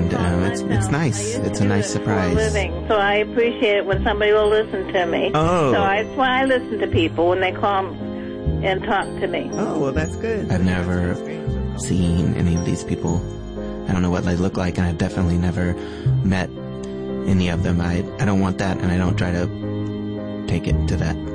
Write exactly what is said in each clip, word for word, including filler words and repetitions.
and um, it's it's nice. It's a nice surprise. Living, so I appreciate it when somebody will listen to me. Oh. So I, that's why I listen to people when they call and talk to me. Oh, well, that's good. I've never seen any of these people. I don't know what they look like, and I've definitely never met any of them. I I don't want that, and I don't try to take it to that.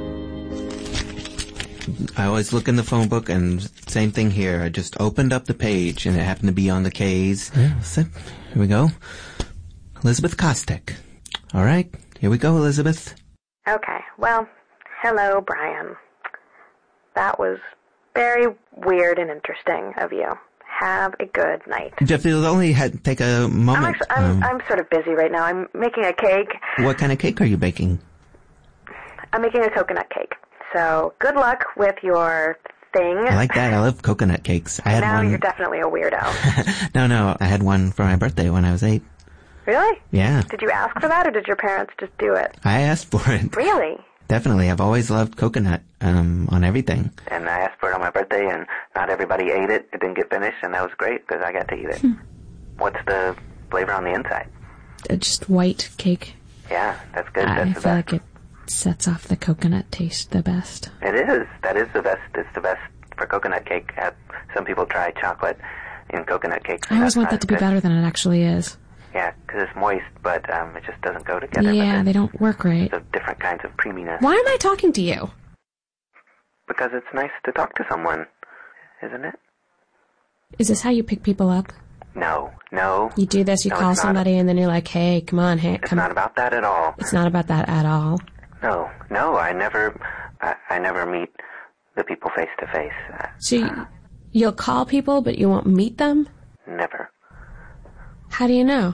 I always look in the phone book, and same thing here. I just opened up the page, and it happened to be on the K's. Yeah. So, here we go. Elizabeth Kostek. All right, here we go, Elizabeth. Okay, well, hello, Brian. That was very weird and interesting of you. Have a good night. If you'll only had, take a moment. I'm, actually, I'm, um, I'm sort of busy right now. I'm making a cake. What kind of cake are you baking? I'm making a coconut cake. So, good luck with your thing. I like that. I love coconut cakes. I had now one... you're definitely a weirdo. no, no. I had one for my birthday when I was eight. Really? Yeah. Did you ask for that, or did your parents just do it? I asked for it. Really? Definitely. I've always loved coconut um, on everything. And I asked for it on my birthday, and not everybody ate it. It didn't get finished, and that was great because I got to eat it. Hmm. What's the flavor on the inside? Uh, just white cake. Yeah, that's good. I that's feel the best. like it sets off the coconut taste the best. It is. That is the best. It's the best for coconut cake. Have some people try chocolate in coconut cakes. I always want that to be better than it actually is. Yeah, because it's moist, but um, it just doesn't go together. Yeah, they don't work right. There's different kinds of creaminess. Why am I talking to you? Because it's nice to talk to someone, isn't it? Is this how you pick people up? No, no. You do this, you no, call somebody, and then you're like, hey, come on, hey, it's come on. It's not about that at all. It's not about that at all. No, no, I never, I, I never meet the people face to face. So you, you'll call people, but you won't meet them? Never. How do you know?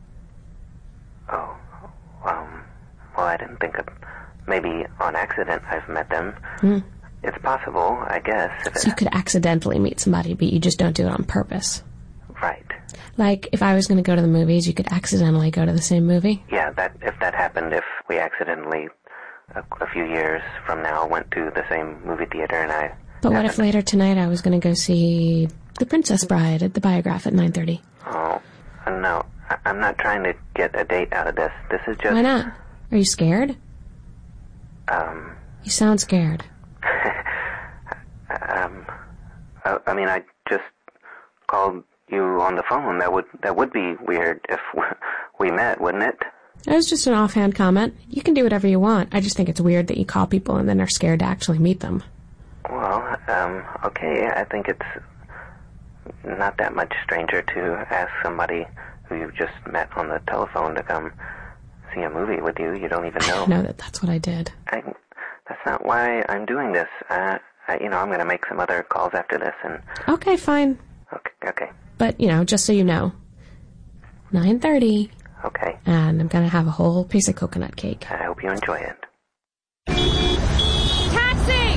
Oh, um, well, I didn't think of, maybe on accident I've met them. Hmm. It's possible, I guess. If so you could accidentally meet somebody, but you just don't do it on purpose. Right. Like, if I was going to go to the movies, you could accidentally go to the same movie? Yeah, that if that happened, if we accidentally, a, a few years from now, went to the same movie theater and I... But what if later tonight I was going to go see The Princess Bride at the Biograph at nine thirty? Oh, no. I, I'm not trying to get a date out of this. This is just... Why not? Are you scared? Um... You sound scared. um... I, I mean, I just called you on the phone. That would that would be weird if we met, wouldn't it? It was just an offhand comment. You can do whatever you want. I just think it's weird that you call people and then are scared to actually meet them. Well, um, okay, I think it's not that much stranger to ask somebody who you've just met on the telephone to come see a movie with you. You don't even know. I know that that's what I did. I, that's not why I'm doing this. Uh, I, you know, I'm going to make some other calls after this. And Okay, fine. Okay, okay. But, you know, just so you know, nine thirty. Okay. And I'm going to have a whole piece of coconut cake. I hope you enjoy it. Taxi!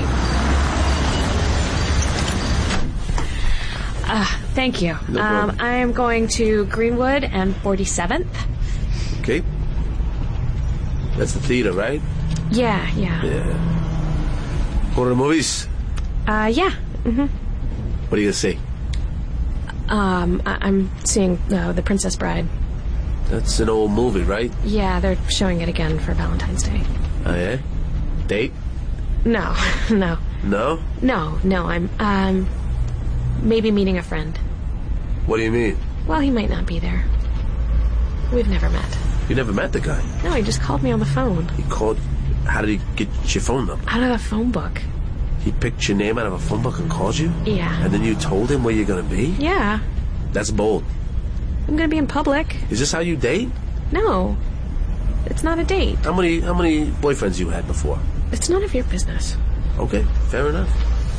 Uh, thank you. No um, I am going to Greenwood and forty-seventh. Okay. That's the theater, right? Yeah, yeah. Yeah. Go to the movies? Uh, yeah. Mm-hmm. What are you going to see? Um, I- I'm seeing uh, The Princess Bride. That's an old movie, right? Yeah, they're showing it again for Valentine's Day. Oh, yeah? Date? No, no. No? No, no, I'm, um, maybe meeting a friend. What do you mean? Well, he might not be there. We've never met. You never met the guy? No, he just called me on the phone. He called... How did he get your phone number? Out of the phone book. He picked your name out of a phone book and called you? Yeah. And then you told him where you're going to be? Yeah. That's bold. I'm going to be in public. Is this how you date? No. It's not a date. How many how many boyfriends you had before? It's none of your business. Okay, fair enough.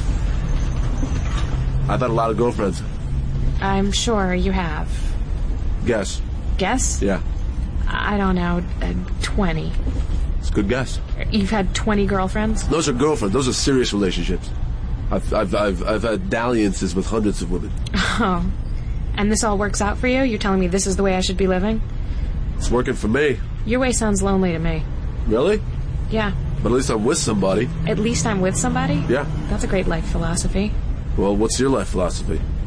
I've had a lot of girlfriends. I'm sure you have. Guess. Guess? Yeah. I don't know. Uh, twenty. It's a good guess. You've had twenty girlfriends? Those are girlfriends. Those are serious relationships. I've I've I've, I've had dalliances with hundreds of women. Oh. And this all works out for you? You're telling me this is the way I should be living? It's working for me. Your way sounds lonely to me. Really? Yeah. But at least I'm with somebody. At least I'm with somebody? Yeah. That's a great life philosophy. Well, what's your life philosophy?